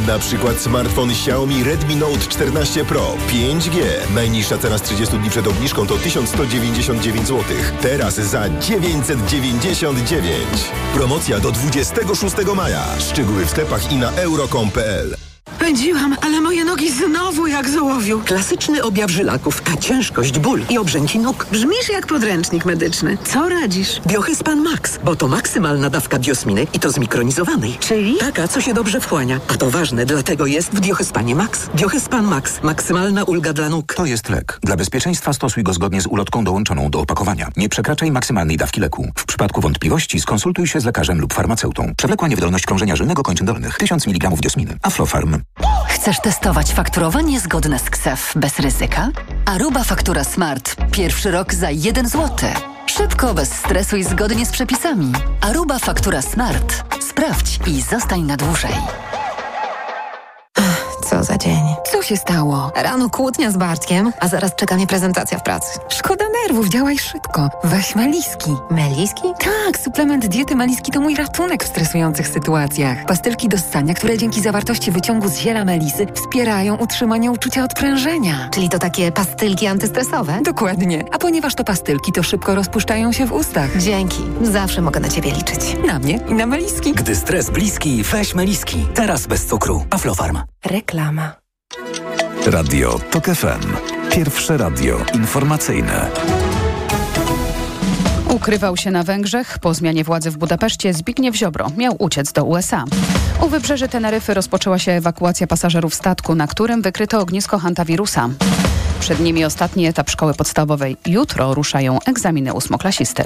Na przykład smartfon Xiaomi Redmi Note 14 Pro 5G. Najniższa cena z 30 dni przed obniżką to 1199 zł. Teraz za 999. Promocja do 26 maja. Szczegóły w sklepach i na euro.com.pl. Pędziłam, ale moje nogi znowu jak z ołowiu. Klasyczny objaw żylaków, a ciężkość, ból i obrzęki nóg. Brzmisz jak podręcznik medyczny. Co radzisz? Biohyspan Max, bo to maksymalna dawka biosminy i to zmikronizowanej. Czyli? Taka, co się dobrze wchłania. A to ważne, dlatego jest w Biohyspanie Max. Biohyspan Max. Maksymalna ulga dla nóg. To jest lek. Dla bezpieczeństwa stosuj go zgodnie z ulotką dołączoną do opakowania. Nie przekraczaj maksymalnej dawki leku. W przypadku wątpliwości skonsultuj się z lekarzem lub farmaceutą. Przewlekła niewydolność krążenia żylnego kończyn dolnych. 1000 mg diosminy. Aflofarm. Chcesz testować fakturowanie zgodne z KSEF bez ryzyka? Aruba Faktura Smart. Pierwszy rok za 1 zł. Szybko, bez stresu i zgodnie z przepisami. Aruba Faktura Smart. Sprawdź i zostań na dłużej. Co za dzień. Co się stało? Rano kłótnia z Bartkiem, a zaraz czeka mnie prezentacja w pracy. Szkoda nerwów, działaj szybko. Weź Meliski. Meliski? Tak, suplement diety Meliski to mój ratunek w stresujących sytuacjach. Pastylki do ssania, które dzięki zawartości wyciągu z ziela melisy wspierają utrzymanie uczucia odprężenia. Czyli to takie pastylki antystresowe? Dokładnie. A ponieważ to pastylki, to szybko rozpuszczają się w ustach. Dzięki. Zawsze mogę na ciebie liczyć. Na mnie i na Meliski. Gdy stres bliski, weź Meliski. Teraz bez cukru. Aflofarm. Reklama. Radio TOK FM. Pierwsze radio informacyjne. Ukrywał się na Węgrzech. Po zmianie władzy w Budapeszcie Zbigniew Ziobro miał uciec do USA. U wybrzeży Teneryfy rozpoczęła się ewakuacja pasażerów statku, na którym wykryto ognisko hantawirusa. Przed nimi ostatni etap szkoły podstawowej. Jutro ruszają egzaminy ósmoklasisty.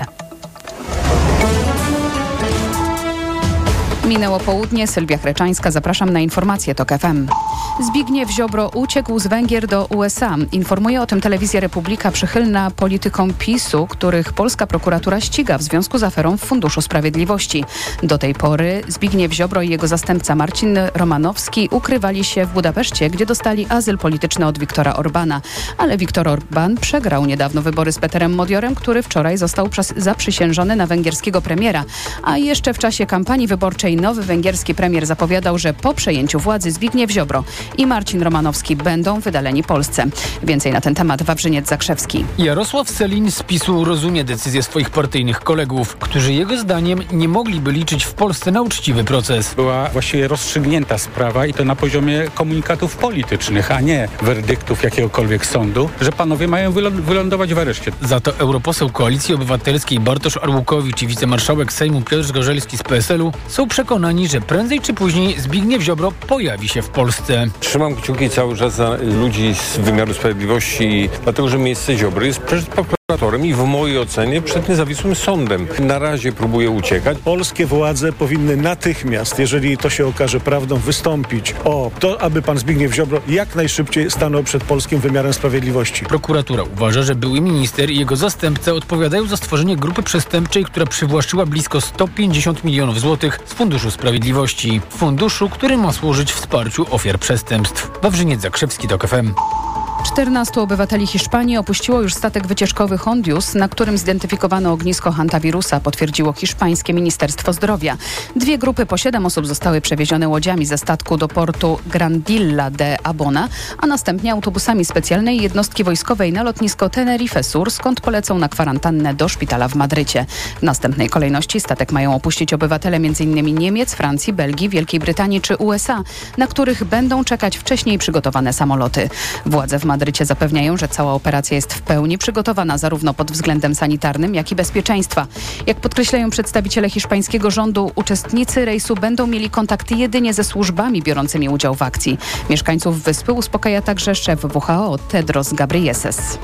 Minęło południe, Sylwia Chreczańska, zapraszam na informacje TOK FM. Zbigniew Ziobro uciekł z Węgier do USA. Informuje o tym Telewizja Republika, przychylna politykom PiS-u, których polska prokuratura ściga w związku z aferą w Funduszu Sprawiedliwości. Do tej pory Zbigniew Ziobro i jego zastępca Marcin Romanowski ukrywali się w Budapeszcie, gdzie dostali azyl polityczny od Viktora Orbana. Ale Viktor Orban przegrał niedawno wybory z Peterem Modiorem, który wczoraj został zaprzysiężony na węgierskiego premiera. A jeszcze w czasie kampanii wyborczej nowy węgierski premier zapowiadał, że po przejęciu władzy Zbigniew Ziobro i Marcin Romanowski będą wydaleni Polsce. Więcej na ten temat Wawrzyniec Zakrzewski. Jarosław Sellin z PiS-u rozumie decyzję swoich partyjnych kolegów, którzy jego zdaniem nie mogliby liczyć w Polsce na uczciwy proces. Była właściwie rozstrzygnięta sprawa i to na poziomie komunikatów politycznych, a nie werdyktów jakiegokolwiek sądu, że panowie mają wylądować w areszcie. Za to europoseł Koalicji Obywatelskiej Bartosz Arłukowicz i wicemarszałek Sejmu Piotr Zgorzelski z PSL-u są przekonani, że prędzej czy później Zbigniew Ziobro pojawi się w Polsce. Trzymam kciuki cały czas za ludzi z wymiaru sprawiedliwości, dlatego że miejsce Ziobry jest przed prokuratorem i w mojej ocenie przed niezawisłym sądem. Na razie próbuje uciekać. Polskie władze powinny natychmiast, jeżeli to się okaże prawdą, wystąpić o to, aby pan Zbigniew Ziobro jak najszybciej stanął przed polskim wymiarem sprawiedliwości. Prokuratura uważa, że były minister i jego zastępca odpowiadają za stworzenie grupy przestępczej, która przywłaszczyła blisko 150 milionów złotych z Funduszu Sprawiedliwości. Funduszu, który ma służyć wsparciu ofiar przestępstw. Wawrzyniec Zakrzewski, TOK FM. 14 obywateli Hiszpanii opuściło już statek wycieczkowy Hondius, na którym zidentyfikowano ognisko hantawirusa, potwierdziło hiszpańskie Ministerstwo Zdrowia. 2 grupy po 7 osób zostały przewiezione łodziami ze statku do portu Grandilla de Abona, a następnie autobusami specjalnej jednostki wojskowej na lotnisko Tenerife Sur, skąd polecą na kwarantannę do szpitala w Madrycie. W następnej kolejności statek mają opuścić obywatele m.in. Niemiec, Francji, Belgii, Wielkiej Brytanii czy USA, na których będą czekać wcześniej przygotowane samoloty. Władze w Madrycie zapewniają, że cała operacja jest w pełni przygotowana zarówno pod względem sanitarnym, jak i bezpieczeństwa. Jak podkreślają przedstawiciele hiszpańskiego rządu, uczestnicy rejsu będą mieli kontakt jedynie ze służbami biorącymi udział w akcji. Mieszkańców wyspy uspokaja także szef WHO Tedros Ghebreyesus.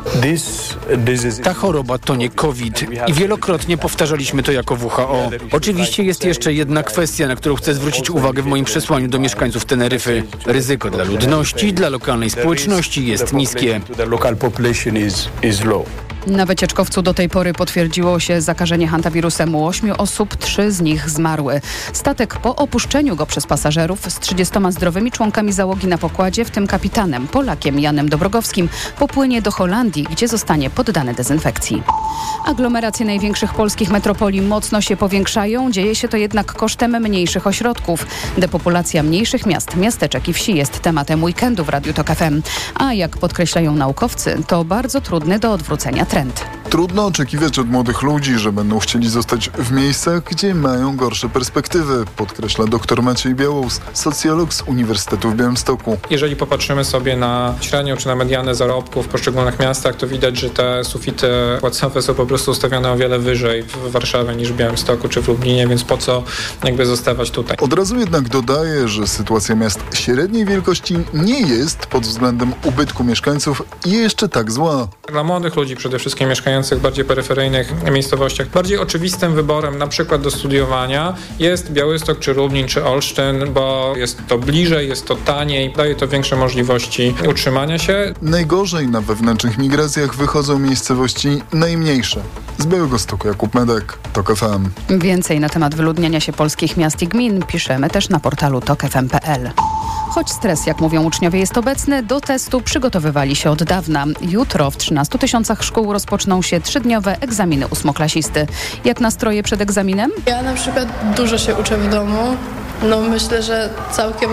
Ta choroba to nie COVID i wielokrotnie powtarzaliśmy to jako WHO. Oczywiście jest jeszcze jedna kwestia, na którą chcę zwrócić uwagę w moim przesłaniu do mieszkańców Teneryfy. Ryzyko dla ludności, dla lokalnej społeczności jest niskie. Na wycieczkowcu do tej pory potwierdziło się zakażenie hantawirusem u 8 osób, 3 z nich zmarły. Statek po opuszczeniu go przez pasażerów z 30 zdrowymi członkami załogi na pokładzie, w tym kapitanem Polakiem Janem Dobrogowskim, popłynie do Holandii, gdzie zostanie poddany dezynfekcji. Aglomeracje największych polskich metropolii mocno się powiększają, dzieje się to jednak kosztem mniejszych ośrodków. Depopulacja mniejszych miast, miasteczek i wsi jest tematem weekendu w Radiu Tok FM. A jak podkreślają naukowcy, to bardzo trudny do odwrócenia trend. Trudno oczekiwać od młodych ludzi, że będą chcieli zostać w miejscach, gdzie mają gorsze perspektywy, podkreśla dr Maciej Białous, socjolog z Uniwersytetu w Białymstoku. Jeżeli popatrzymy sobie na średnią czy na medianę zarobków w poszczególnych miastach, to widać, że te sufity płacowe są po prostu ustawione o wiele wyżej w Warszawie niż w Białymstoku czy w Lublinie, więc po co zostawać tutaj? Od razu jednak dodaje, że sytuacja miast średniej wielkości nie jest pod względem ubytku mieszkańców jeszcze tak zła. Dla młodych ludzi, przede wszystkim mieszkających w bardziej peryferyjnych miejscowościach, bardziej oczywistym wyborem na przykład do studiowania jest Białystok, czy Lublin, czy Olsztyn, bo jest to bliżej, jest to taniej, daje to większe możliwości utrzymania się. Najgorzej na wewnętrznych migracjach wychodzą miejscowości najmniejsze. Z Białegostoku Jakub Medek, Tok FM. Więcej na temat wyludniania się polskich miast i gmin piszemy też na portalu tokfm.pl. Choć stres, jak mówią uczniowie, jest obecny, do testu przygotowywali się od dawna. Jutro w 13 000 szkół rozpoczną się 3-dniowe egzaminy ósmoklasisty. Jak nastroje przed egzaminem? Ja na przykład dużo się uczę w domu. Myślę, że całkiem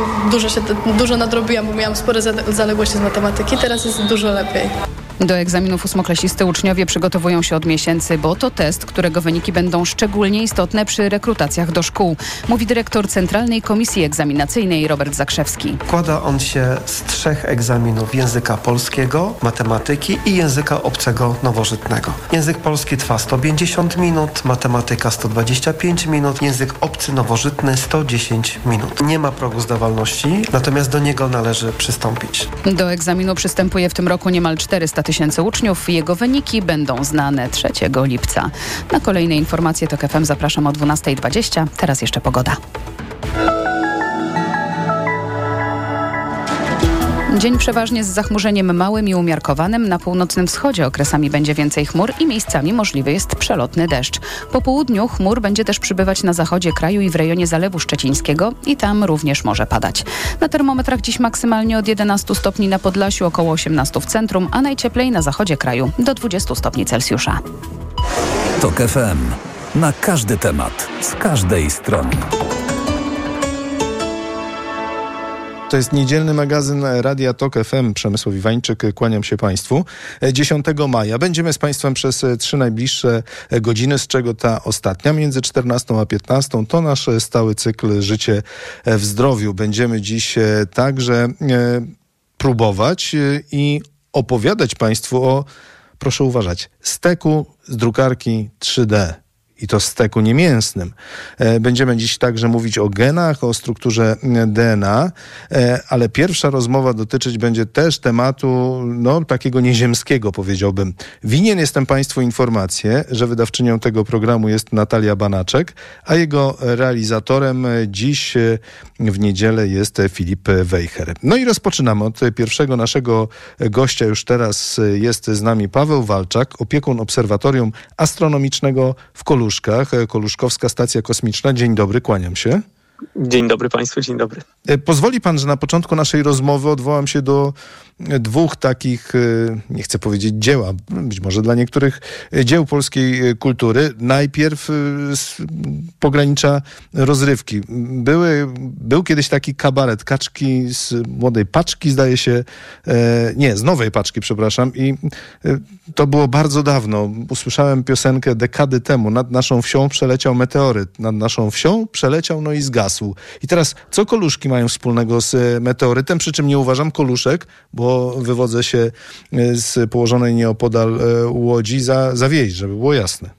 dużo nadrobiłam, bo miałam spore zaległości z matematyki. Teraz jest dużo lepiej. Do egzaminów ósmoklasisty uczniowie przygotowują się od miesięcy, bo to test, którego wyniki będą szczególnie istotne przy rekrutacjach do szkół, mówi dyrektor Centralnej Komisji Egzaminacyjnej Robert Zakrzewski. Składa on się z 3 egzaminów: języka polskiego, matematyki i języka obcego nowożytnego. Język polski trwa 150 minut, matematyka 125 minut, język obcy nowożytny 110 minut. Nie ma progu zdawalności, natomiast do niego należy przystąpić. Do egzaminu przystępuje w tym roku niemal 400 000 uczniów. Jego wyniki będą znane 3 lipca. Na kolejne informacje Tok FM zapraszam o 12:20. Teraz jeszcze pogoda. Dzień przeważnie z zachmurzeniem małym i umiarkowanym. Na północnym wschodzie okresami będzie więcej chmur i miejscami możliwy jest przelotny deszcz. Po południu chmur będzie też przybywać na zachodzie kraju i w rejonie Zalewu Szczecińskiego i tam również może padać. Na termometrach dziś maksymalnie od 11 stopni na Podlasiu, około 18 w centrum, a najcieplej na zachodzie kraju do 20 stopni Celsjusza. Tok FM. Na każdy temat, z każdej strony. To jest niedzielny magazyn Radia Tok FM. Przemysław Iwańczyk, kłaniam się Państwu. 10 maja będziemy z Państwem przez 3 najbliższe godziny, z czego ta ostatnia między 14 a 15 to nasz stały cykl Życie w zdrowiu. Będziemy dziś także próbować i opowiadać Państwu o, proszę uważać, steku z drukarki 3D. I to steku niemięsnym. Będziemy dziś także mówić o genach, o strukturze DNA, ale pierwsza rozmowa dotyczyć będzie też tematu, takiego nieziemskiego, powiedziałbym. Winien jestem Państwu informację, że wydawczynią tego programu jest Natalia Banaczek, a jego realizatorem dziś w niedzielę jest Filip Wejher. No i rozpoczynamy od pierwszego naszego gościa. Już teraz jest z nami Paweł Walczak, opiekun Obserwatorium Astronomicznego w Koluszkach, Koluszkowska Stacja Kosmiczna. Dzień dobry, kłaniam się. Dzień dobry Państwu, dzień dobry. Pozwoli Pan, że na początku naszej rozmowy odwołam się do 2 takich, nie chcę powiedzieć dzieła, być może dla niektórych dzieł polskiej kultury. Najpierw z pogranicza rozrywki. Był kiedyś taki kabaret Kaczki z Młodej Paczki, zdaje się, z Nowej Paczki, przepraszam. I to było bardzo dawno. Usłyszałem piosenkę dekady temu. Nad naszą wsią przeleciał meteoryt. Nad naszą wsią przeleciał, i zgasł. I teraz, co Koluszki mają wspólnego z meteorytem? Przy czym nie uważam Koluszek, bo wywodzę się z położonej nieopodal Łodzi, za wieś, żeby było jasne.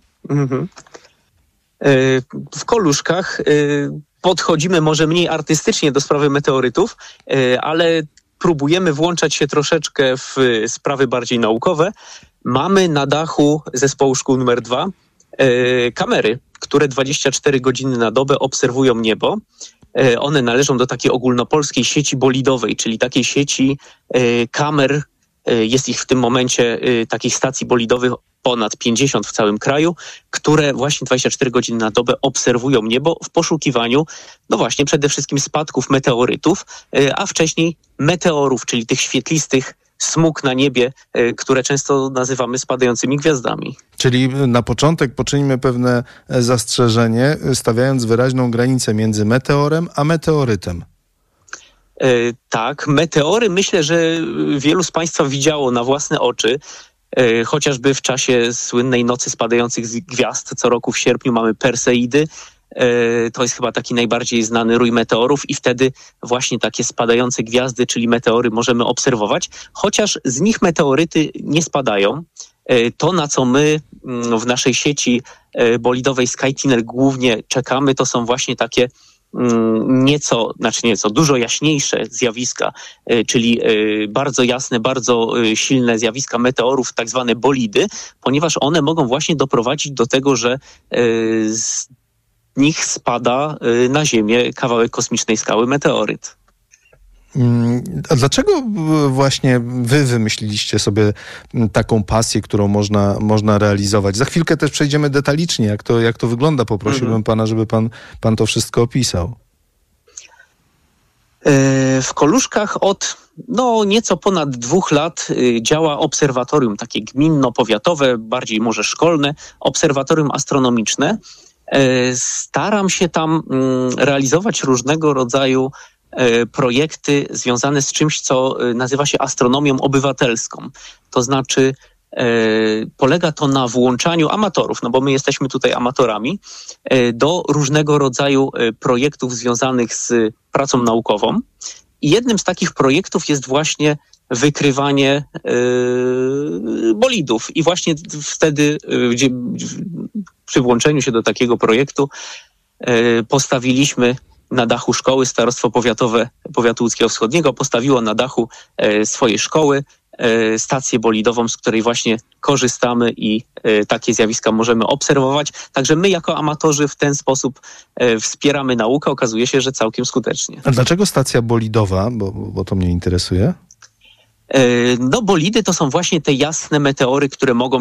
W Koluszkach podchodzimy może mniej artystycznie do sprawy meteorytów, ale próbujemy włączać się troszeczkę w sprawy bardziej naukowe. Mamy na dachu zespołu szkół numer 2 kamery, które 24 godziny na dobę obserwują niebo. One należą do takiej ogólnopolskiej sieci bolidowej, czyli takiej sieci kamer Jest ich w tym momencie, takich stacji bolidowych, ponad 50 w całym kraju, które właśnie 24 godziny na dobę obserwują niebo w poszukiwaniu, no właśnie przede wszystkim spadków meteorytów, a wcześniej meteorów, czyli tych świetlistych smug na niebie, które często nazywamy spadającymi gwiazdami. Czyli na początek poczynimy pewne zastrzeżenie, stawiając wyraźną granicę między meteorem a meteorytem. Tak, meteory myślę, że wielu z Państwa widziało na własne oczy, chociażby w czasie słynnej Nocy Spadających Gwiazd. Co roku w sierpniu mamy Perseidy. To jest chyba taki najbardziej znany rój meteorów i wtedy właśnie takie spadające gwiazdy, czyli meteory, możemy obserwować, chociaż z nich meteoryty nie spadają. To, na co my w naszej sieci bolidowej SkyTunnel głównie czekamy, to są właśnie takie dużo jaśniejsze zjawiska, czyli bardzo jasne, bardzo silne zjawiska meteorów, tak zwane bolidy, ponieważ one mogą właśnie doprowadzić do tego, że z nich spada na Ziemię kawałek kosmicznej skały, meteoryt. A dlaczego właśnie wy wymyśliliście sobie taką pasję, którą można realizować? Za chwilkę też przejdziemy detalicznie, jak to wygląda. Poprosiłbym pana, żeby pan to wszystko opisał. W Koluszkach od nieco ponad 2 lat działa obserwatorium, takie gminno-powiatowe, bardziej może szkolne, obserwatorium astronomiczne. Staram się tam realizować różnego rodzaju projekty związane z czymś, co nazywa się astronomią obywatelską. To znaczy polega to na włączaniu amatorów, bo my jesteśmy tutaj amatorami, do różnego rodzaju projektów związanych z pracą naukową. I jednym z takich projektów jest właśnie wykrywanie bolidów. I właśnie wtedy przy włączeniu się do takiego projektu postawiliśmy na dachu szkoły, Starostwo Powiatowe Powiatu Łódzkiego Wschodniego postawiło na dachu swojej szkoły stację bolidową, z której właśnie korzystamy i takie zjawiska możemy obserwować. Także my jako amatorzy w ten sposób wspieramy naukę. Okazuje się, że całkiem skutecznie. A dlaczego stacja bolidowa? Bo to mnie interesuje. Bolidy to są właśnie te jasne meteory, które mogą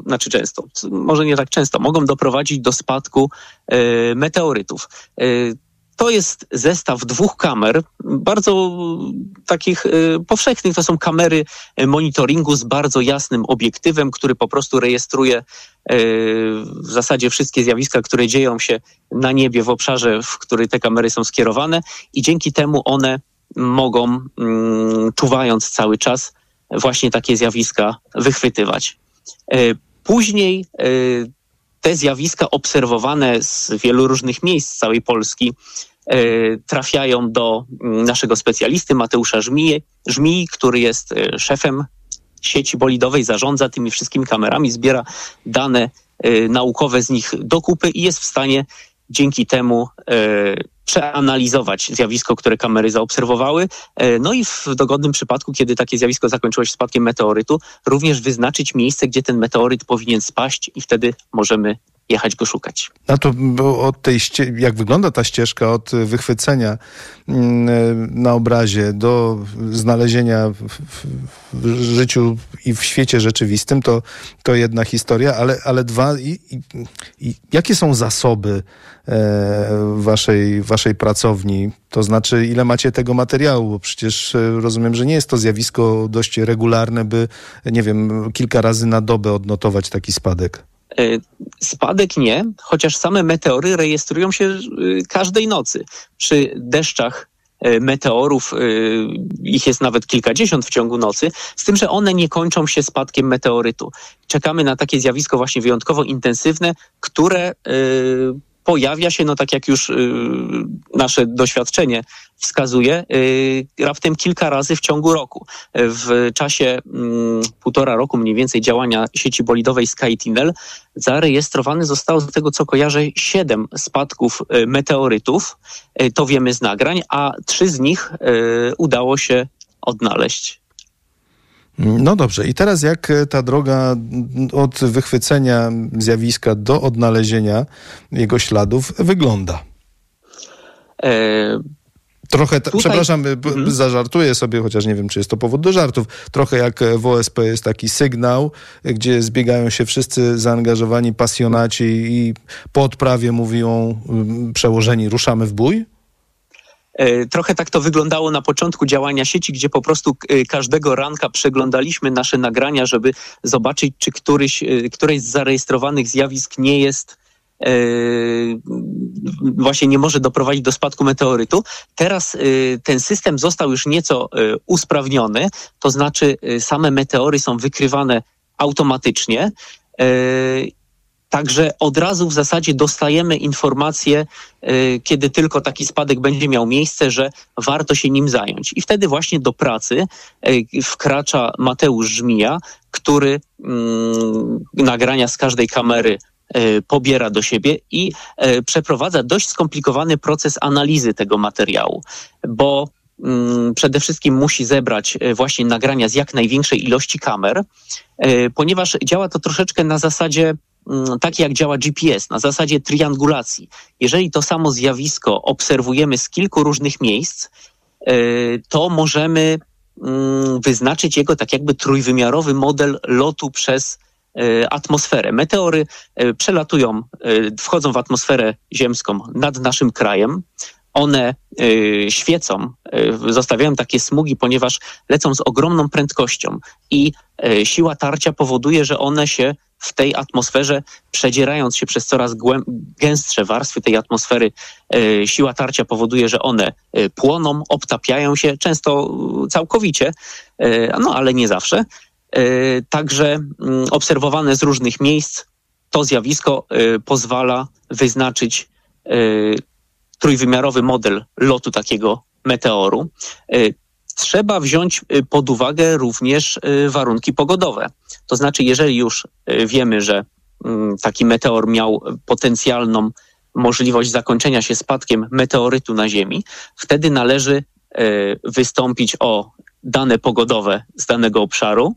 może nie tak często, mogą doprowadzić do spadku meteorytów. To jest zestaw 2 kamer, bardzo takich powszechnych. To są kamery monitoringu z bardzo jasnym obiektywem, który po prostu rejestruje w zasadzie wszystkie zjawiska, które dzieją się na niebie w obszarze, w który te kamery są skierowane i dzięki temu one mogą, czuwając cały czas, właśnie takie zjawiska wychwytywać. Później te zjawiska obserwowane z wielu różnych miejsc z całej Polski trafiają do naszego specjalisty Mateusza Żmii, który jest szefem sieci bolidowej, zarządza tymi wszystkimi kamerami, zbiera dane naukowe z nich do kupy i jest w stanie dzięki temu przeanalizować zjawisko, które kamery zaobserwowały. I w dogodnym przypadku, kiedy takie zjawisko zakończyło się spadkiem meteorytu, również wyznaczyć miejsce, gdzie ten meteoryt powinien spaść i wtedy możemy jechać go szukać. A to od tej jak wygląda ta ścieżka od wychwycenia na obrazie do znalezienia w życiu i w świecie rzeczywistym, to jedna historia, ale dwa, jakie są zasoby waszej pracowni? To znaczy, ile macie tego materiału? Bo przecież rozumiem, że nie jest to zjawisko dość regularne, by, kilka razy na dobę odnotować taki spadek. Spadek nie, chociaż same meteory rejestrują się każdej nocy. Przy deszczach meteorów ich jest nawet kilkadziesiąt w ciągu nocy, z tym, że one nie kończą się spadkiem meteorytu. Czekamy na takie zjawisko właśnie wyjątkowo intensywne, które pojawia się, tak jak już nasze doświadczenie wskazuje, raptem kilka razy w ciągu roku. W czasie 1,5 roku mniej więcej działania sieci bolidowej SkyTunnel zarejestrowane zostało, z tego co kojarzę, 7 spadków meteorytów. To wiemy z nagrań, a 3 z nich udało się odnaleźć. No dobrze. I teraz jak ta droga od wychwycenia zjawiska do odnalezienia jego śladów wygląda? Trochę, przepraszam, zażartuję sobie, chociaż nie wiem, czy jest to powód do żartów. Trochę jak w OSP jest taki sygnał, gdzie zbiegają się wszyscy zaangażowani pasjonaci i po odprawie mówią przełożeni, ruszamy w bój? Trochę tak to wyglądało na początku działania sieci, gdzie po prostu każdego ranka przeglądaliśmy nasze nagrania, żeby zobaczyć, czy któreś z zarejestrowanych zjawisk nie jest właśnie nie może doprowadzić do spadku meteorytu. Teraz ten system został już nieco usprawniony, to znaczy same meteory są wykrywane automatycznie. Także od razu w zasadzie dostajemy informację, kiedy tylko taki spadek będzie miał miejsce, że warto się nim zająć. I wtedy właśnie do pracy wkracza Mateusz Żmija, który nagrania z każdej kamery pobiera do siebie i przeprowadza dość skomplikowany proces analizy tego materiału, bo przede wszystkim musi zebrać właśnie nagrania z jak największej ilości kamer, ponieważ działa to troszeczkę na zasadzie takie jak działa GPS, na zasadzie triangulacji. Jeżeli to samo zjawisko obserwujemy z kilku różnych miejsc, to możemy wyznaczyć jego tak jakby trójwymiarowy model lotu przez atmosferę. Meteory przelatują, wchodzą w atmosferę ziemską nad naszym krajem. One świecą, zostawiają takie smugi, ponieważ lecą z ogromną prędkością i siła tarcia powoduje, że one się w tej atmosferze, przedzierając się przez coraz gęstsze warstwy tej atmosfery, siła tarcia powoduje, że one płoną, obtapiają się, często całkowicie, no ale nie zawsze. Także obserwowane z różnych miejsc to zjawisko pozwala wyznaczyć trójwymiarowy model lotu takiego meteoru. Trzeba wziąć pod uwagę również warunki pogodowe. To znaczy, jeżeli już wiemy, że taki meteor miał potencjalną możliwość zakończenia się spadkiem meteorytu na Ziemi, wtedy należy wystąpić o dane pogodowe z danego obszaru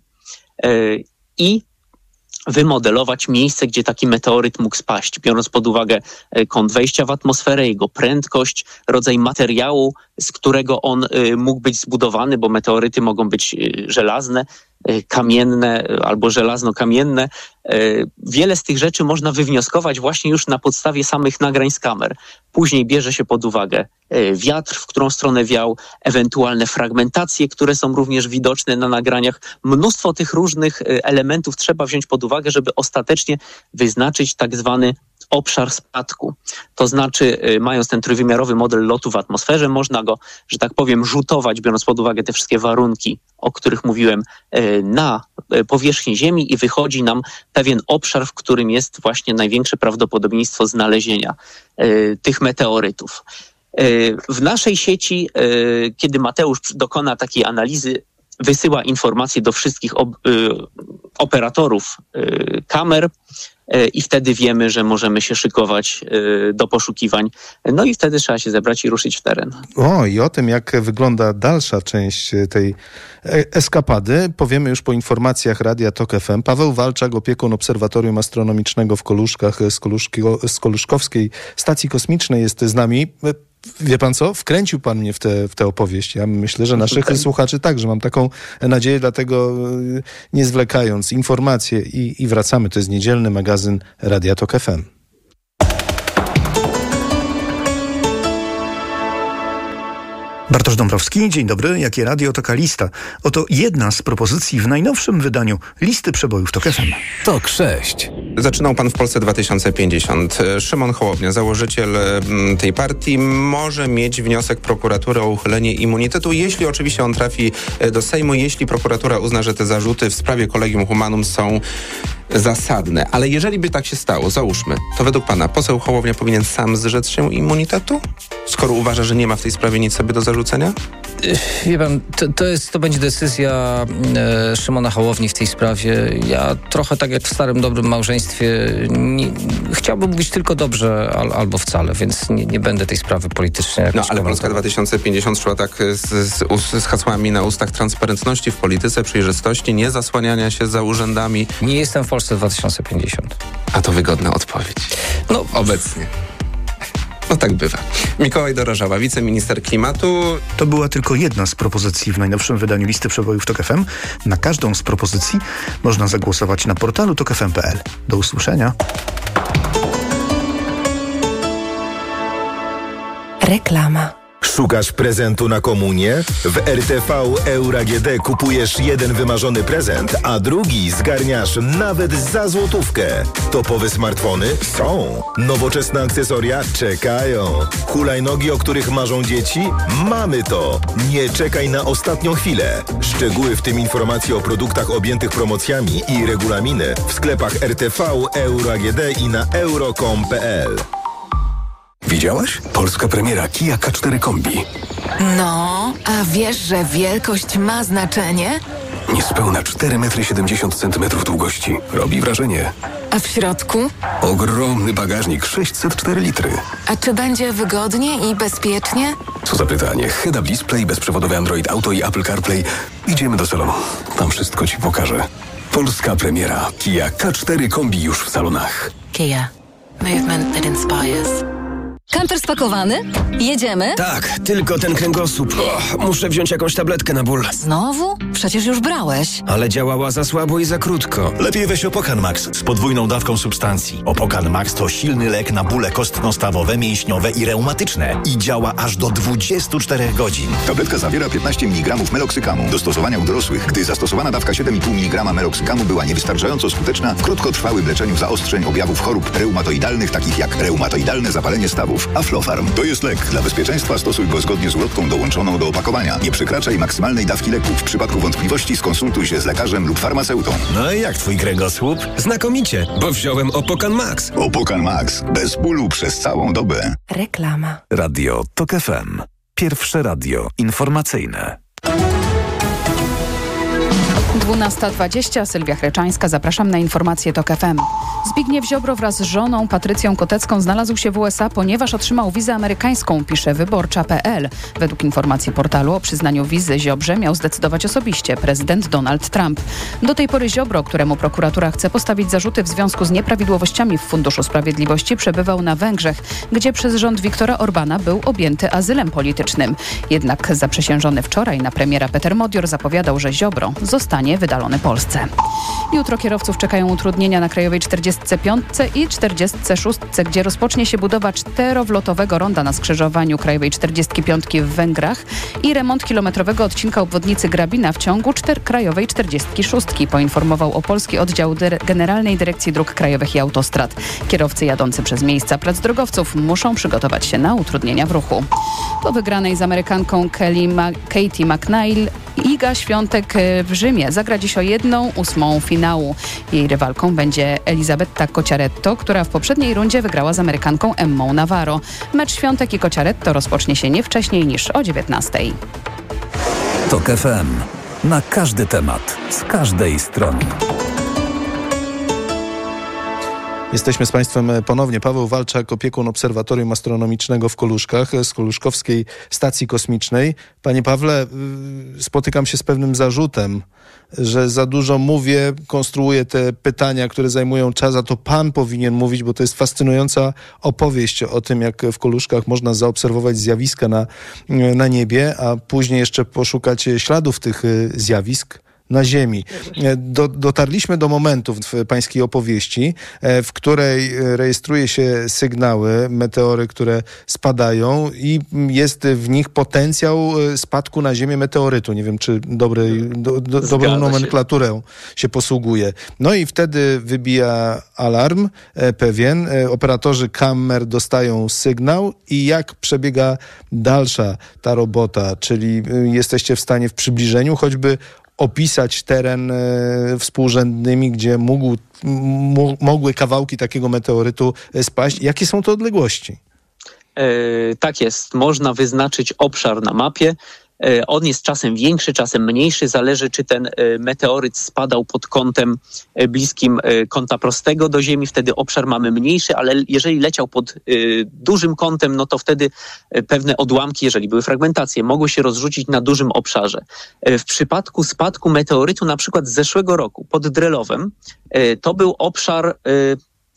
i wymodelować miejsce, gdzie taki meteoryt mógł spaść, biorąc pod uwagę kąt wejścia w atmosferę, jego prędkość, rodzaj materiału, z którego on mógł być zbudowany, bo meteoryty mogą być żelazne, kamienne albo żelazno-kamienne. Wiele z tych rzeczy można wywnioskować właśnie już na podstawie samych nagrań z kamer. Później bierze się pod uwagę wiatr, w którą stronę wiał, ewentualne fragmentacje, które są również widoczne na nagraniach. Mnóstwo tych różnych elementów trzeba wziąć pod uwagę, żeby ostatecznie wyznaczyć tak zwany obszar spadku. To znaczy, mając ten trójwymiarowy model lotu w atmosferze, można go, że tak powiem, rzutować, biorąc pod uwagę te wszystkie warunki, o których mówiłem, na powierzchnię Ziemi i wychodzi nam pewien obszar, w którym jest właśnie największe prawdopodobieństwo znalezienia tych meteorytów. W naszej sieci, kiedy Mateusz dokona takiej analizy, wysyła informacje do wszystkich operatorów kamer i wtedy wiemy, że możemy się szykować do poszukiwań. No i wtedy trzeba się zebrać i ruszyć w teren. I o tym, jak wygląda dalsza część tej eskapady, powiemy już po informacjach Radia Tok FM. Paweł Walczak, opiekun Obserwatorium Astronomicznego w Koluszkach z Koluszkowskiej Stacji Kosmicznej jest z nami. Wie pan co? Wkręcił pan mnie w tę opowieść. Ja myślę, że naszych słuchaczy także. Mam taką nadzieję, dlatego nie zwlekając, informacje i wracamy. To jest niedzielny magazyn Radia Tok FM. Bartosz Dąbrowski, dzień dobry. Jakie radio, taka lista. Oto jedna z propozycji w najnowszym wydaniu listy przebojów Tok FM. Tok 6. Zaczynał pan w Polsce 2050. Szymon Hołownia, założyciel tej partii, może mieć wniosek prokuratury o uchylenie immunitetu, jeśli oczywiście on trafi do Sejmu, jeśli prokuratura uzna, że te zarzuty w sprawie Collegium Humanum są zasadne. Ale jeżeli by tak się stało, załóżmy, to według pana poseł Hołownia powinien sam zrzec się immunitetu? Skoro uważa, że nie ma w tej sprawie nic sobie do zarzucenia? Wie pan, to będzie decyzja Szymona Hołowni w tej sprawie. Ja trochę tak jak w starym, dobrym małżeństwie chciałbym mówić tylko dobrze albo wcale, więc nie będę tej sprawy politycznie jakoś ale Polska 2050 szła tak z hasłami na ustach transparentności w polityce, przejrzystości, nie zasłaniania się za urzędami. Nie jestem w Polsce 2050. A to wygodna odpowiedź. Obecnie. No tak bywa. Mikołaj Dorożała, wiceminister klimatu. To była tylko jedna z propozycji w najnowszym wydaniu listy przebojów TOK FM. Na każdą z propozycji można zagłosować na portalu tokfm.pl. Do usłyszenia. Reklama. Szukasz prezentu na komunię? W RTV Euro AGD kupujesz jeden wymarzony prezent, a drugi zgarniasz nawet za złotówkę. Topowe smartfony? Są. Nowoczesne akcesoria? Czekają. Hulajnogi, o których marzą dzieci? Mamy to. Nie czekaj na ostatnią chwilę. Szczegóły, w tym informacje o produktach objętych promocjami i regulaminy w sklepach RTV Euro AGD i na euro.com.pl. Widziałaś? Polska premiera Kia K4 Kombi. No, a wiesz, że wielkość ma znaczenie? Niespełna 4,70 m długości. Robi wrażenie. A w środku? Ogromny bagażnik, 604 litry. A czy będzie wygodnie i bezpiecznie? Co za pytanie. Head-up display, bezprzewodowy Android Auto i Apple CarPlay. Idziemy do salonu. Tam wszystko Ci pokażę. Polska premiera Kia K4 Kombi już w salonach. Kia. Movement that inspires. Kamper spakowany? Jedziemy? Tak, tylko ten kręgosłup. Muszę wziąć jakąś tabletkę na ból. Znowu? Przecież już brałeś. Ale działała za słabo i za krótko. Lepiej weź Opokan Max z podwójną dawką substancji. Opokan Max to silny lek na bóle kostno-stawowe, mięśniowe i reumatyczne. I działa aż do 24 godzin. Tabletka zawiera 15 mg meloksykamu. Do stosowania u dorosłych, gdy zastosowana dawka 7,5 mg meloksykamu była niewystarczająco skuteczna w krótkotrwałym leczeniu zaostrzeń objawów chorób reumatoidalnych, takich jak reumatoidalne zapalenie stawów. Aflofarm to jest lek. Dla bezpieczeństwa stosuj go zgodnie z ulotką dołączoną do opakowania. Nie przekraczaj maksymalnej dawki leku. W przypadku wątpliwości skonsultuj się z lekarzem lub farmaceutą. No i jak twój kręgosłup? Znakomicie, bo wziąłem Opokan Max. Opokan Max. Bez bólu przez całą dobę. Reklama. Radio TOK FM. Pierwsze radio informacyjne. 12:20, Sylwia Chreczańska, zapraszam na informacje TOK FM. Zbigniew Ziobro wraz z żoną Patrycją Kotecką znalazł się w USA, ponieważ otrzymał wizę amerykańską, pisze Wyborcza.pl. Według informacji portalu o przyznaniu wizy Ziobrze miał zdecydować osobiście prezydent Donald Trump. Do tej pory Ziobro, któremu prokuratura chce postawić zarzuty w związku z nieprawidłowościami w Funduszu Sprawiedliwości, przebywał na Węgrzech, gdzie przez rząd Viktora Orbana był objęty azylem politycznym. Jednak zaprzysiężony wczoraj na premiera Peter Modior zapowiadał, że Ziobro zostanie wydalony Polsce. Jutro kierowców czekają utrudnienia na Krajowej 45 i 46, gdzie rozpocznie się budowa 4-wlotowego ronda na skrzyżowaniu Krajowej 45 w Węgrach i remont kilometrowego odcinka obwodnicy Grabina w ciągu Krajowej 46, poinformował Opolski Oddział Generalnej Dyrekcji Dróg Krajowych i Autostrad. Kierowcy jadący przez miejsca prac drogowców muszą przygotować się na utrudnienia w ruchu. Po wygranej z Amerykanką Katie McNeil Iga Świątek w Rzymie zagra dziś o 1/8 finału. Jej rywalką będzie Elisabetta Cocciaretto, która w poprzedniej rundzie wygrała z Amerykanką Emmą Navarro. Mecz Świątek i Cocciaretto rozpocznie się nie wcześniej niż o 19:00. TOK FM. Na każdy temat, z każdej strony. Jesteśmy z Państwem ponownie. Paweł Walczak, opiekun Obserwatorium Astronomicznego w Koluszkach, z Koluszkowskiej Stacji Kosmicznej. Panie Pawle, spotykam się z pewnym zarzutem, że za dużo mówię, konstruuję te pytania, które zajmują czas, a to pan powinien mówić, bo to jest fascynująca opowieść o tym, jak w Koluszkach można zaobserwować zjawiska na niebie, a później jeszcze poszukać śladów tych zjawisk na Ziemi. Dotarliśmy do momentu w pańskiej opowieści, w której rejestruje się sygnały, meteory, które spadają i jest w nich potencjał spadku na Ziemię meteorytu. Nie wiem, czy dobrą nomenklaturę się posługuje. No i wtedy wybija alarm pewien. Operatorzy kamer dostają sygnał i jak przebiega dalsza ta robota, czyli jesteście w stanie w przybliżeniu choćby opisać teren współrzędnymi, gdzie mogły kawałki takiego meteorytu spaść. Jakie są to odległości? Tak jest. Można wyznaczyć obszar na mapie. On jest czasem większy, czasem mniejszy. Zależy, czy ten meteoryt spadał pod kątem bliskim kąta prostego do Ziemi. Wtedy obszar mamy mniejszy, ale jeżeli leciał pod dużym kątem, no to wtedy pewne odłamki, jeżeli były fragmentacje, mogły się rozrzucić na dużym obszarze. W przypadku spadku meteorytu na przykład z zeszłego roku pod Drelowem, to był obszar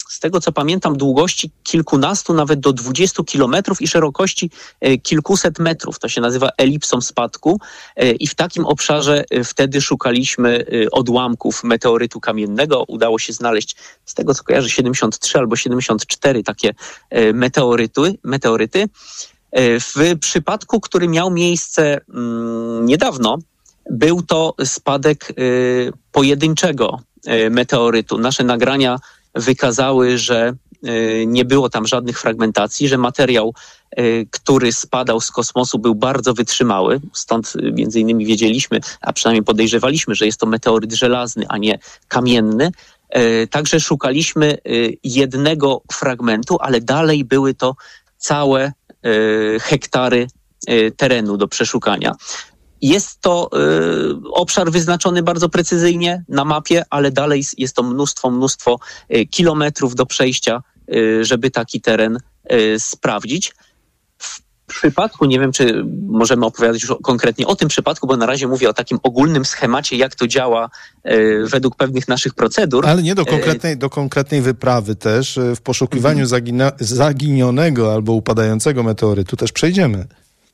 z tego co pamiętam, długości kilkunastu, nawet do 20 kilometrów i szerokości kilkuset metrów. To się nazywa elipsą spadku i w takim obszarze wtedy szukaliśmy odłamków meteorytu kamiennego. Udało się znaleźć, z tego co kojarzę, 73 albo 74 takie meteoryty. W przypadku, który miał miejsce niedawno, był to spadek pojedynczego meteorytu. Nasze nagrania wykazały, że nie było tam żadnych fragmentacji, że materiał, który spadał z kosmosu, był bardzo wytrzymały. Stąd między innymi wiedzieliśmy, a przynajmniej podejrzewaliśmy, że jest to meteoryt żelazny, a nie kamienny. Także szukaliśmy jednego fragmentu, ale dalej były to całe hektary terenu do przeszukania. Jest to obszar wyznaczony bardzo precyzyjnie na mapie, ale dalej jest to mnóstwo kilometrów do przejścia, żeby taki teren sprawdzić. W przypadku, nie wiem, czy możemy opowiadać już konkretnie o tym przypadku, bo na razie mówię o takim ogólnym schemacie, jak to działa według pewnych naszych procedur. Ale nie do konkretnej wyprawy też. W poszukiwaniu zaginionego albo upadającego meteorytu też przejdziemy.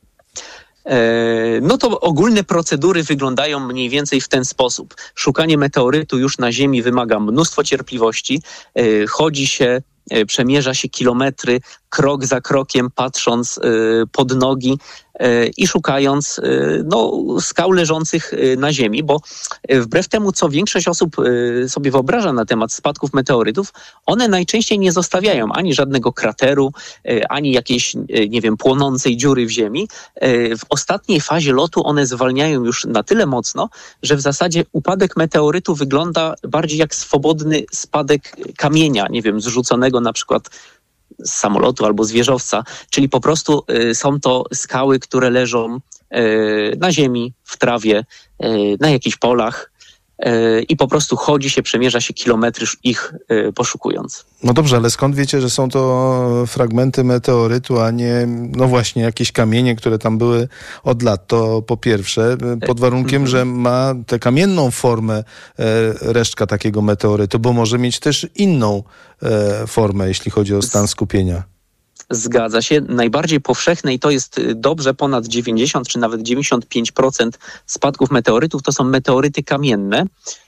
No to ogólne procedury wyglądają mniej więcej w ten sposób. Szukanie meteorytu już na Ziemi wymaga mnóstwo cierpliwości. Chodzi się, przemierza się kilometry, krok za krokiem, patrząc pod nogi i szukając skał leżących na Ziemi, bo wbrew temu, co większość osób sobie wyobraża na temat spadków meteorytów, one najczęściej nie zostawiają ani żadnego krateru, ani jakiejś, płonącej dziury w ziemi. W ostatniej fazie lotu one zwalniają już na tyle mocno, że w zasadzie upadek meteorytu wygląda bardziej jak swobodny spadek kamienia, zrzuconego na przykład z samolotu albo z wieżowca, czyli po prostu są to skały, które leżą na ziemi, w trawie, na jakichś polach i po prostu chodzi się, przemierza się kilometry ich poszukując. No dobrze, ale skąd wiecie, że są to fragmenty meteorytu, a nie właśnie jakieś kamienie, które tam były od lat? To po pierwsze, pod warunkiem, że ma tę kamienną formę resztka takiego meteorytu, bo może mieć też inną formę, jeśli chodzi o stan skupienia. Zgadza się. Najbardziej powszechne i to jest dobrze ponad 90 czy nawet 95% spadków meteorytów to są meteoryty kamienne.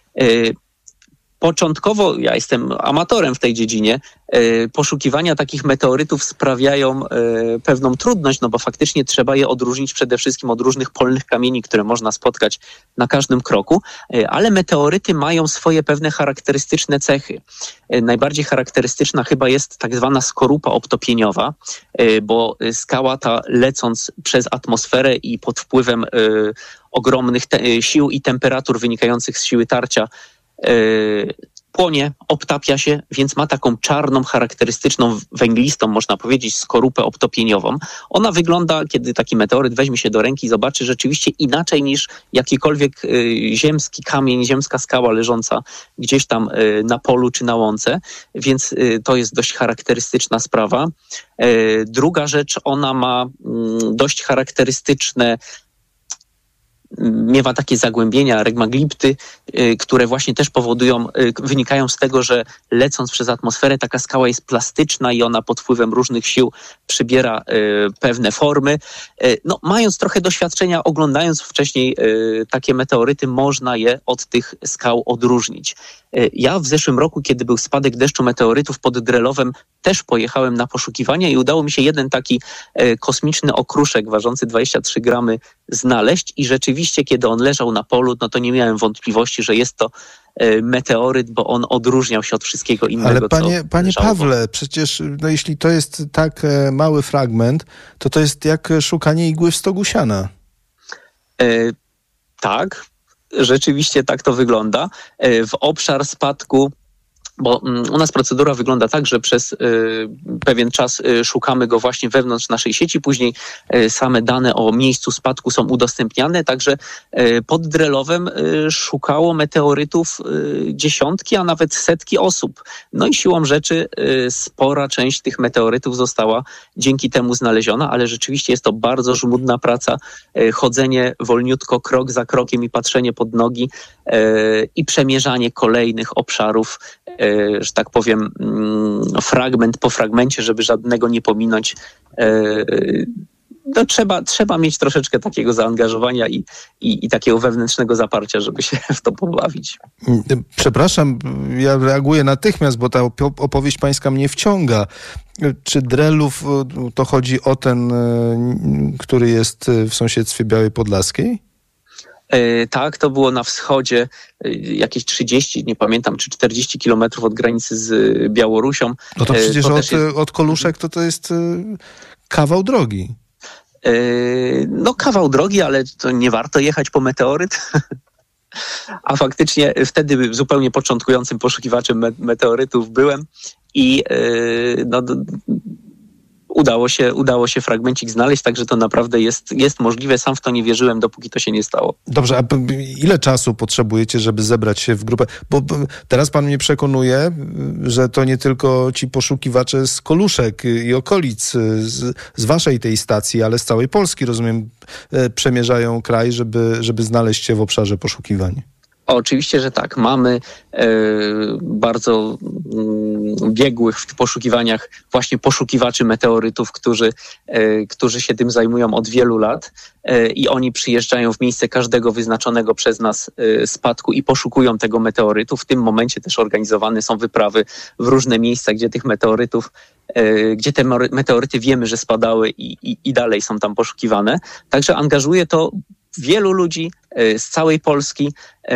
Początkowo, ja jestem amatorem w tej dziedzinie, poszukiwania takich meteorytów sprawiają pewną trudność, bo faktycznie trzeba je odróżnić przede wszystkim od różnych polnych kamieni, które można spotkać na każdym kroku, ale meteoryty mają swoje pewne charakterystyczne cechy. Najbardziej charakterystyczna chyba jest tak zwana skorupa obtopieniowa, bo skała ta, lecąc przez atmosferę i pod wpływem ogromnych sił i temperatur wynikających z siły tarcia, płonie, obtapia się, więc ma taką czarną, charakterystyczną, węglistą, można powiedzieć, skorupę obtopieniową. Ona wygląda, kiedy taki meteoryt weźmie się do ręki, zobaczy rzeczywiście inaczej niż jakikolwiek ziemski kamień, ziemska skała leżąca gdzieś tam na polu czy na łące, więc to jest dość charakterystyczna sprawa. Druga rzecz, ona ma dość charakterystyczne, miewa takie zagłębienia, regmaglipty, które właśnie też wynikają z tego, że lecąc przez atmosferę taka skała jest plastyczna i ona pod wpływem różnych sił przybiera pewne formy. Mając trochę doświadczenia, oglądając wcześniej takie meteoryty, można je od tych skał odróżnić. Ja w zeszłym roku, kiedy był spadek deszczu meteorytów pod Drelowem, też pojechałem na poszukiwania i udało mi się jeden taki kosmiczny okruszek ważący 23 gramy znaleźć i rzeczywiście, kiedy on leżał na polu, to nie miałem wątpliwości, że jest to meteoryt, bo on odróżniał się od wszystkiego innego. Ale panie Pawle, przecież jeśli to jest tak mały fragment, to jest jak szukanie igły w stogu siana. Tak, rzeczywiście tak to wygląda. W obszar spadku, bo u nas procedura wygląda tak, że przez pewien czas szukamy go właśnie wewnątrz naszej sieci, później same dane o miejscu spadku są udostępniane, także pod Drelowem szukało meteorytów dziesiątki, a nawet setki osób. No i siłą rzeczy spora część tych meteorytów została dzięki temu znaleziona, ale rzeczywiście jest to bardzo żmudna praca, chodzenie wolniutko, krok za krokiem i patrzenie pod nogi i przemierzanie kolejnych obszarów że tak powiem, fragment po fragmencie, żeby żadnego nie pominąć. No trzeba mieć troszeczkę takiego zaangażowania i takiego wewnętrznego zaparcia, żeby się w to pobawić. Przepraszam, ja reaguję natychmiast, bo ta opowieść pańska mnie wciąga. Czy Drelów to chodzi o ten, który jest w sąsiedztwie Białej Podlaskiej? Tak, to było na wschodzie, jakieś 30, nie pamiętam, czy 40 kilometrów od granicy z Białorusią. No to przecież od Koluszek to jest kawał drogi. No kawał drogi, ale to nie warto jechać po meteoryt. A faktycznie wtedy zupełnie początkującym poszukiwaczem meteorytów byłem i udało się fragmencik znaleźć, także to naprawdę jest możliwe. Sam w to nie wierzyłem, dopóki to się nie stało. Dobrze, a ile czasu potrzebujecie, żeby zebrać się w grupę? Bo teraz pan mnie przekonuje, że to nie tylko ci poszukiwacze z Koluszek i okolic, z waszej tej stacji, ale z całej Polski, rozumiem, przemierzają kraj, żeby znaleźć się w obszarze poszukiwań. Oczywiście, że tak. Mamy bardzo biegłych w poszukiwaniach właśnie poszukiwaczy meteorytów, którzy się tym zajmują od wielu lat i oni przyjeżdżają w miejsce każdego wyznaczonego przez nas spadku i poszukują tego meteorytu. W tym momencie też organizowane są wyprawy w różne miejsca, gdzie tych meteorytów, gdzie te meteoryty wiemy, że spadały i dalej są tam poszukiwane. Także angażuje to wielu ludzi z całej Polski,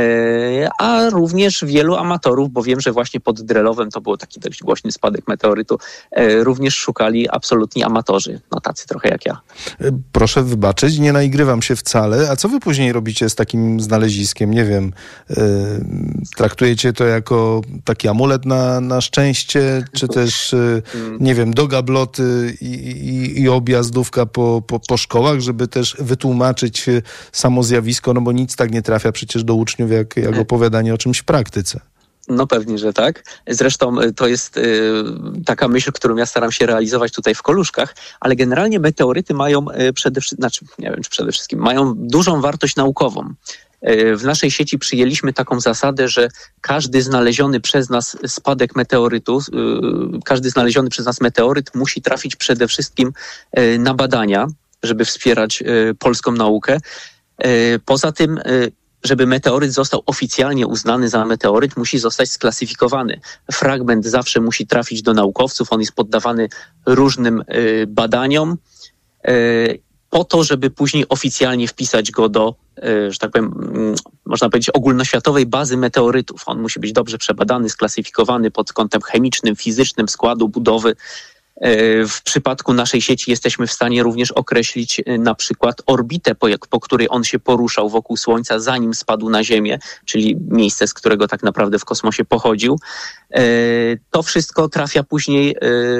a również wielu amatorów, bo wiem, że właśnie pod Drelowem to był taki dość głośny spadek meteorytu. Również szukali absolutni amatorzy, no tacy trochę jak ja. Proszę wybaczyć, nie naigrywam się wcale. A co wy później robicie z takim znaleziskiem? Nie wiem, traktujecie to jako taki amulet na szczęście, czy też, nie wiem, do gabloty i objazdówka po szkołach, żeby też wytłumaczyć samo zjawisko, no bo nic tak nie trafia przecież do uczniów, jak opowiadanie o czymś w praktyce. No pewnie, że tak. Zresztą to jest taka myśl, którą ja staram się realizować tutaj w Koluszkach, ale generalnie meteoryty mają przede wszystkim mają dużą wartość naukową. W naszej sieci przyjęliśmy taką zasadę, że każdy znaleziony przez nas spadek meteorytu, każdy znaleziony przez nas meteoryt musi trafić przede wszystkim na badania, żeby wspierać polską naukę. Poza tym, żeby meteoryt został oficjalnie uznany za meteoryt, musi zostać sklasyfikowany. Fragment zawsze musi trafić do naukowców, on jest poddawany różnym badaniom po to, żeby później oficjalnie wpisać go do, że tak powiem, można powiedzieć, ogólnoświatowej bazy meteorytów. On musi być dobrze przebadany, sklasyfikowany pod kątem chemicznym, fizycznym, składu, budowy. W przypadku naszej sieci jesteśmy w stanie również określić na przykład orbitę, po której on się poruszał wokół Słońca, zanim spadł na Ziemię, czyli miejsce, z którego tak naprawdę w kosmosie pochodził. To wszystko trafia później,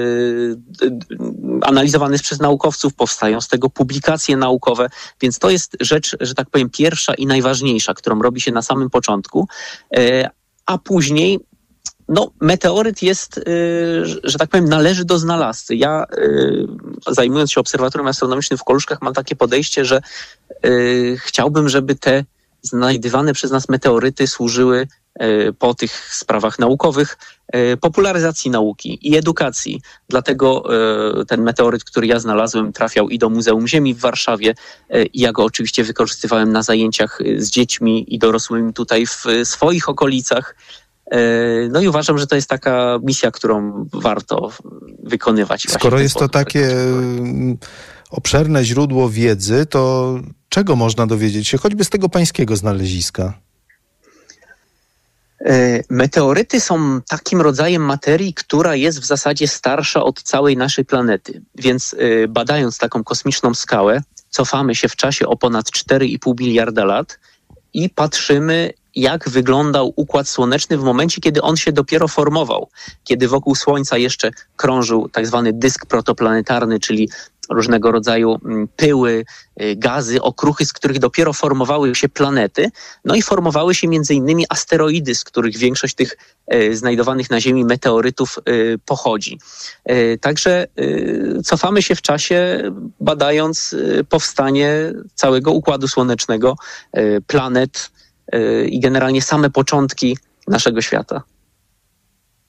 analizowane jest przez naukowców, powstają z tego publikacje naukowe, więc to jest rzecz, że tak powiem, pierwsza i najważniejsza, którą robi się na samym początku, a później meteoryt jest, że tak powiem, należy do znalazcy. Ja, zajmując się obserwatorium astronomicznym w Koluszkach, mam takie podejście, że chciałbym, żeby te znajdywane przez nas meteoryty służyły po tych sprawach naukowych popularyzacji nauki i edukacji. Dlatego ten meteoryt, który ja znalazłem, trafiał i do Muzeum Ziemi w Warszawie i ja go oczywiście wykorzystywałem na zajęciach z dziećmi i dorosłymi tutaj w swoich okolicach. No i uważam, że to jest taka misja, którą warto wykonywać. Skoro jest to takie obszerne źródło wiedzy, to czego można dowiedzieć się choćby z tego pańskiego znaleziska? Meteoryty są takim rodzajem materii, która jest w zasadzie starsza od całej naszej planety. Więc badając taką kosmiczną skałę, cofamy się w czasie o ponad 4,5 miliarda lat i patrzymy, jak wyglądał Układ Słoneczny w momencie, kiedy on się dopiero formował. Kiedy wokół Słońca jeszcze krążył tak zwany dysk protoplanetarny, czyli różnego rodzaju pyły, gazy, okruchy, z których dopiero formowały się planety. No i formowały się między innymi asteroidy, z których większość tych znajdowanych na Ziemi meteorytów pochodzi. Także cofamy się w czasie, badając powstanie całego Układu Słonecznego, planet i generalnie same początki naszego świata.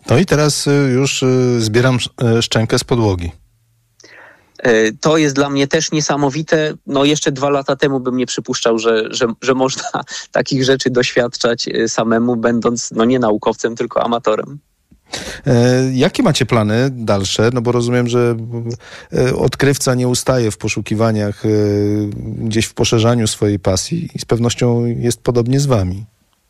No i teraz już zbieram szczękę z podłogi. To jest dla mnie też niesamowite. No jeszcze 2 lata temu bym nie przypuszczał, że można takich rzeczy doświadczać samemu, będąc nie naukowcem, tylko amatorem. Jakie macie plany dalsze? No bo rozumiem, że odkrywca nie ustaje w poszukiwaniach, gdzieś w poszerzaniu swojej pasji i z pewnością jest podobnie z wami.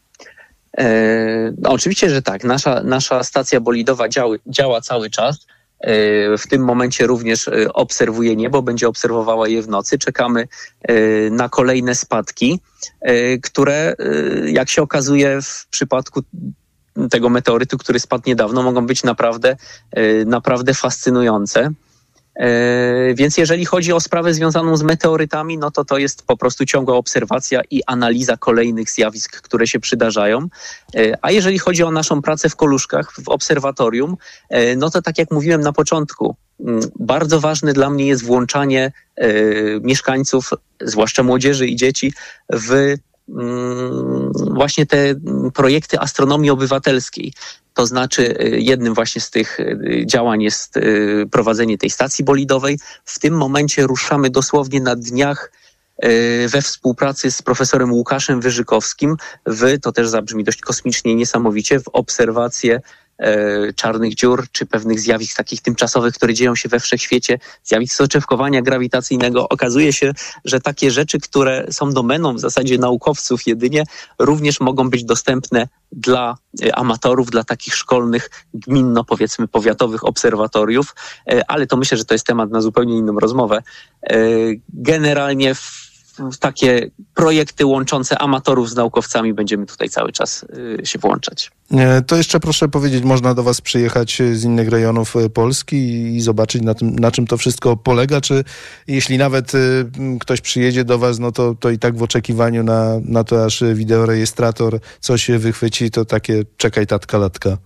No, oczywiście, że tak. Nasza stacja bolidowa działa cały czas. W tym momencie również obserwuje niebo, będzie obserwowała je w nocy. Czekamy na kolejne spadki, które, jak się okazuje w przypadku tego meteorytu, który spadł niedawno, mogą być naprawdę fascynujące. Więc jeżeli chodzi o sprawę związaną z meteorytami, no to jest po prostu ciągła obserwacja i analiza kolejnych zjawisk, które się przydarzają. A jeżeli chodzi o naszą pracę w Koluszkach, w obserwatorium, no to tak jak mówiłem na początku, bardzo ważne dla mnie jest włączanie mieszkańców, zwłaszcza młodzieży i dzieci, w właśnie te projekty astronomii obywatelskiej. To znaczy jednym właśnie z tych działań jest prowadzenie tej stacji bolidowej. W tym momencie ruszamy dosłownie na dniach we współpracy z profesorem Łukaszem Wyżykowskim to też zabrzmi dość kosmicznie i niesamowicie, w obserwację czarnych dziur, czy pewnych zjawisk takich tymczasowych, które dzieją się we wszechświecie, zjawisk soczewkowania grawitacyjnego. Okazuje się, że takie rzeczy, które są domeną w zasadzie naukowców jedynie, również mogą być dostępne dla amatorów, dla takich szkolnych, gminno, powiedzmy, powiatowych obserwatoriów, ale to myślę, że to jest temat na zupełnie inną rozmowę. Generalnie w takie projekty łączące amatorów z naukowcami będziemy tutaj cały czas się włączać. To jeszcze proszę powiedzieć, można do was przyjechać z innych rejonów Polski i zobaczyć na czym to wszystko polega, czy jeśli nawet ktoś przyjedzie do was, no to i tak w oczekiwaniu na to, aż wideorejestrator coś wychwyci, to takie czekaj tatka latka.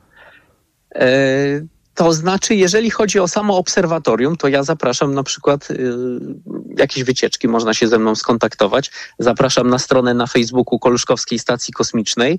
To znaczy, jeżeli chodzi o samo obserwatorium, to ja zapraszam na przykład jakieś wycieczki, można się ze mną skontaktować. Zapraszam na stronę na Facebooku Koluszkowskiej Stacji Kosmicznej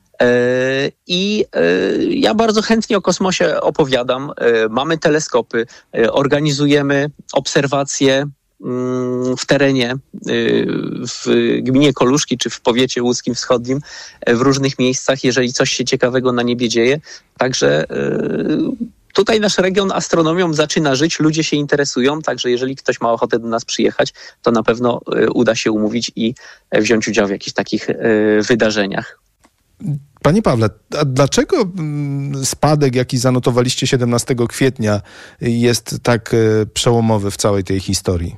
i ja bardzo chętnie o kosmosie opowiadam. Mamy teleskopy, organizujemy obserwacje w terenie, w gminie Koluszki czy w powiecie łódzkim wschodnim, w różnych miejscach, jeżeli coś się ciekawego na niebie dzieje. Także tutaj nasz region astronomią zaczyna żyć, ludzie się interesują, także jeżeli ktoś ma ochotę do nas przyjechać, to na pewno uda się umówić i wziąć udział w jakichś takich wydarzeniach. Panie Pawle, a dlaczego spadek, jaki zanotowaliście 17 kwietnia, jest tak przełomowy w całej tej historii?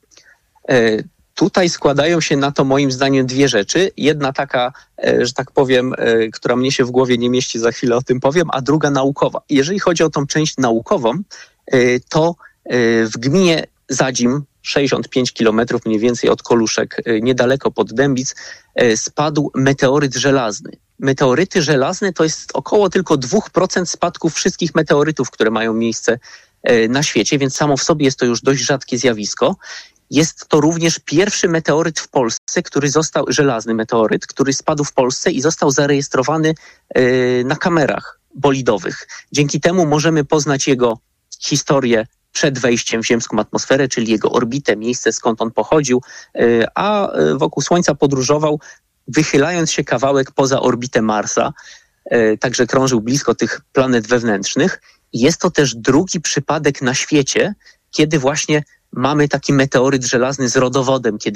Tutaj składają się na to moim zdaniem 2 rzeczy. Jedna taka, że tak powiem, która mnie się w głowie nie mieści, za chwilę o tym powiem, a druga naukowa. Jeżeli chodzi o tą część naukową, to w gminie Zadzim, 65 kilometrów mniej więcej od Koluszek, niedaleko pod Dębic, spadł meteoryt żelazny. Meteoryty żelazne to jest około tylko 2% spadków wszystkich meteorytów, które mają miejsce na świecie, więc samo w sobie jest to już dość rzadkie zjawisko. Jest to również pierwszy meteoryt w Polsce, żelazny meteoryt, który spadł w Polsce i został zarejestrowany na kamerach bolidowych. Dzięki temu możemy poznać jego historię przed wejściem w ziemską atmosferę, czyli jego orbitę, miejsce, skąd on pochodził, a wokół Słońca podróżował, wychylając się kawałek poza orbitę Marsa, także krążył blisko tych planet wewnętrznych. Jest to też drugi przypadek na świecie, kiedy właśnie mamy taki meteoryt żelazny z rodowodem, kiedy